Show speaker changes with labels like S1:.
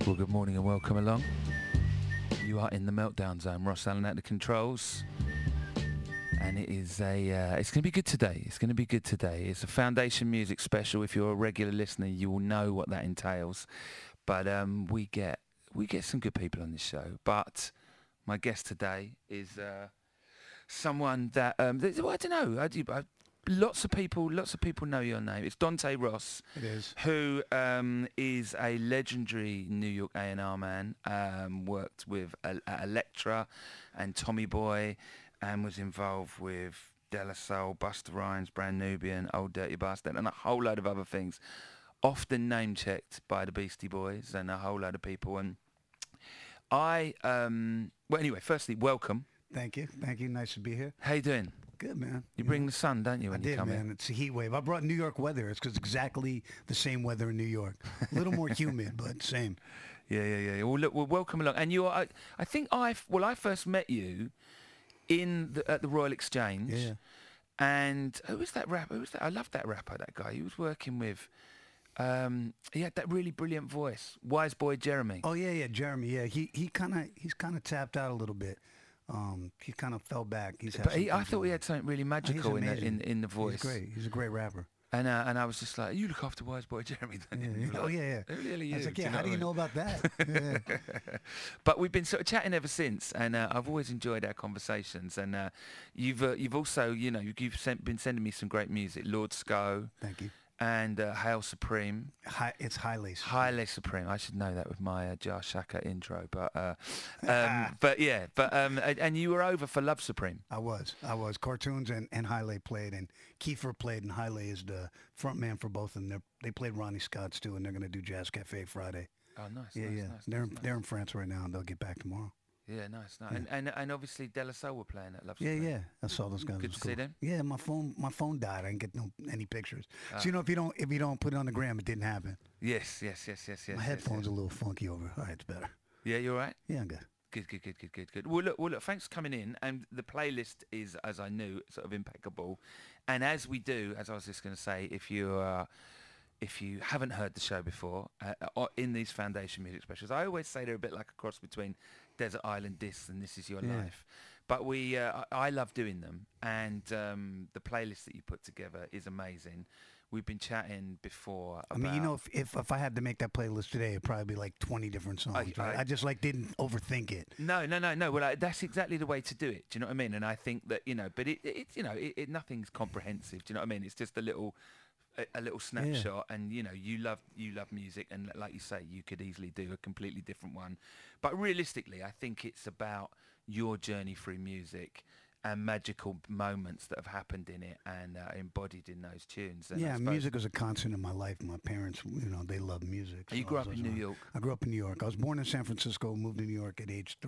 S1: Well, good morning and welcome along. You are in the Meltdown Zone. Ross Allen at the controls. And it is it's going to be good today. It's going to be good today. It's a Foundation Music special. If you're a regular listener, you will know what that entails. But we get some good people on this show. But my guest today is someone that, well, I don't know. Lots of people know your name. It's Dante Ross.
S2: It is.
S1: Who is a legendary New York A&R man. Worked with Elektra and Tommy Boy, and was involved with De La Soul, Busta Rhymes, Brand Nubian, Old Dirty Bastard, and a whole load of other things. Often name checked by the Beastie Boys and a whole load of people. And well, anyway, firstly, welcome.
S2: Thank you. Nice to be here.
S1: How you doing?
S2: Good, man.
S1: You bring the sun, don't you, when you come in?
S2: I did, man. It's a heat wave. I brought New York weather. It's 'cause it's exactly the same weather in New York. A little more humid, but same.
S1: Yeah. Well, look, welcome along. And I think I first met you at the Royal Exchange.
S2: Yeah.
S1: And who was that rapper? I love that rapper, that guy. He was working with, he had that really brilliant voice. Wise Boy Jeremy.
S2: Oh, yeah, Jeremy. Yeah, he's kind of tapped out a little bit. He kind of fell back.
S1: I thought he had something really magical in the voice.
S2: He's great. He's a great rapper.
S1: And I was just like, you look after Wise Boy Jeremy, don't you?
S2: Yeah. Oh, yeah.
S1: Really,
S2: I was like, yeah, how do you know about that? Yeah.
S1: But we've been sort of chatting ever since, and I've always enjoyed our conversations. And you've also, you've been sending me some great music, Lord Sco.
S2: Thank you.
S1: And Hail Supreme.
S2: It's Haile Supreme.
S1: Haile Supreme. I should know that with my Jar Shaka intro, and you were over for Love Supreme.
S2: I was. Cartoons and Haile played, and Kiefer played, and Haile is the front man for both of them. They played Ronnie Scott's too, and they're going to do Jazz Cafe Friday.
S1: Oh, nice.
S2: Nice. They're in France right now, and they'll get back tomorrow.
S1: Yeah, nice.
S2: Yeah.
S1: And obviously De La Soul were playing at Love Supreme.
S2: Yeah. I saw those guys.
S1: Good to see them.
S2: Yeah, my phone died. I didn't get any pictures. So if you don't put it on the gram, it didn't happen.
S1: Yes.
S2: My headphones are a little funky over. All right, it's better.
S1: Yeah, you all right?
S2: Yeah, I'm good.
S1: Good. Well, look. Thanks for coming in. And the playlist is, as I knew, sort of impeccable. And as we do, as I was just going to say, if you haven't heard the show before, in these Foundation Music specials, I always say they're a bit like a cross between Desert Island Discs and This Is Your Life. But I love doing them, and the playlist that you put together is amazing. We've been chatting before about...
S2: if I had to make that playlist today, it'd probably be like 20 different songs. I just didn't overthink it.
S1: No. Well, that's exactly the way to do it. Do you know what I mean? And I think that, but it nothing's comprehensive. Do you know what I mean? It's just a little snapshot, and you love music, and like you say, you could easily do a completely different one. But realistically, I think it's about your journey through music and magical moments that have happened in it and embodied in those tunes. And
S2: music was a constant in my life. My parents, they love music.
S1: You grew up in New York?
S2: I grew up in New York. I was born in San Francisco, moved to New York at age